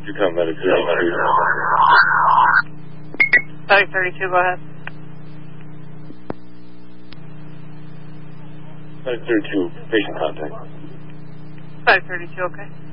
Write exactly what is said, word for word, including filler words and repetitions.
You're talking about a thirty-two. Site thirty-two, go ahead. Site thirty-two, patient contact. Site thirty-two, okay.